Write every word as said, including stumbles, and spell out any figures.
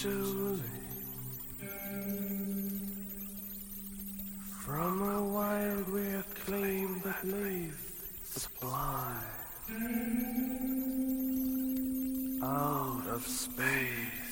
Surely, from a wild weird claim that leave supply out of space.